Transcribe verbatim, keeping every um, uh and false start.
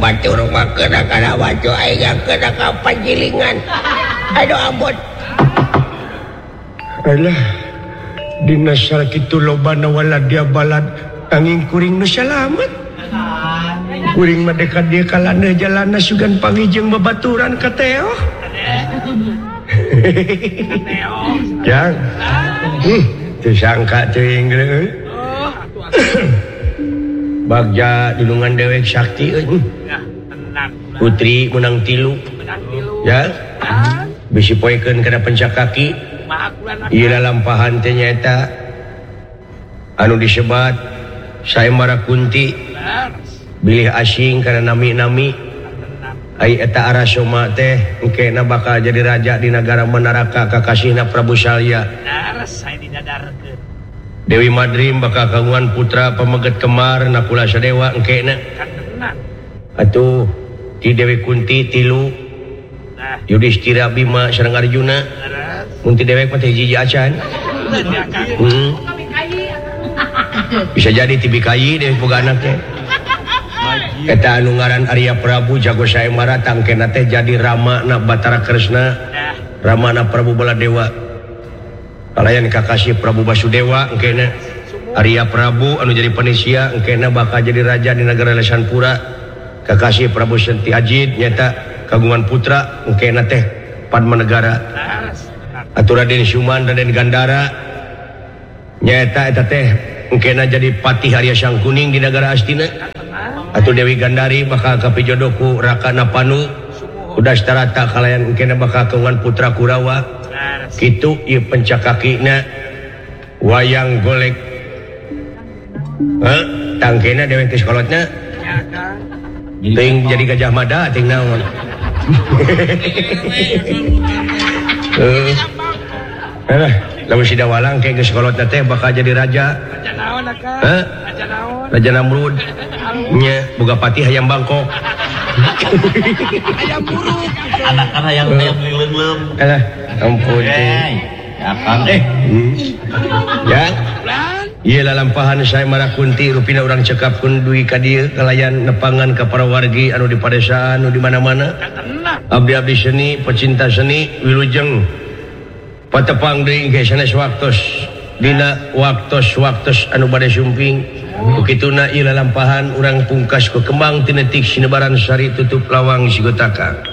batur mah kena kana wajo aing kena ka panjilingan. Aduh ampun. Alah dina sakitu lobana walad dia balad angin kuring nu salamet. Kuring mah dekat dia kalana jalana sugan pangijeng babaturan ka Teo. Jang. Hmm, teu sangka teuing geus. Bagja dulungan dewek sakti euy. Putri menang tilu. Ya. Bisi poekeun kana pencak kaki. Ieu lampahan teh nyaeta anu disebat Saemara Kunti. Bilih asing karena nami-nami ai eta Arasoma teh engkena bakal jadi raja di negara Manaraka kakasihna Prabu Salya. Dewi Madrim bakal kagungan putra pameget kemar nakula sadewa engkena. Atuh ti Dewi Kunti tilu Yudhistira Bima sareng Arjuna. Mun ti dewek mah teh hiji acan. Hmm. Bisa jadi ti Bikayi dewe boga anak teh. Eta anu ngaran Arya Prabu jago Saemara tangkena teh jadi Ramana Batara Kresna, Ramana Prabu Baladewa. Kalayan kakasih Prabu Basudewa engkena Arya Prabu anu jadi Panisia engkena bakal jadi raja di negara Lesanpura. Kakasih Prabu Sentiajid nyata kagungan putra engkena teh Padmanegara. Atuh Raden Suman Raden Gandara nyata eta teh engkena jadi Patih Arya Sangkuning di negara Astina. Atuh Dewi Gandari bakal kapijodoku Raka Napanu udah starata kalayan engkena bakal kagungan putra Kurawa. Kitu ieu pencak kakina wayang golek. Heh, tangkena dewek geus kolotna. Ting jadi Gajah Mada ting naon. Eh. Eh, lamun si Dawalang ke geus kolotna teh bakal jadi raja. Raja naon akang? Heh? Raja naon? Raja Namrud. Nya boga patih hayam Bangkok. Hayam buruk. Anak-anak yang hayam leulem. Alah, ampun teh. Akang eh. Ya. Ieu lalampahan Saemara Kunti rupina urang cekapkeun duwi ka dieu kalayan nepangan ka para wargi anu di padesaan anu di mana-mana. Abdi-abdi seni, pecinta seni, wilujeng patepang deui engke sanes waktos dina waktos-waktos anu bade sumping. Ukituna ieu lalampahan urang pungkas ku kembang tinetik sinebaran sari tutup lawang sigotaka.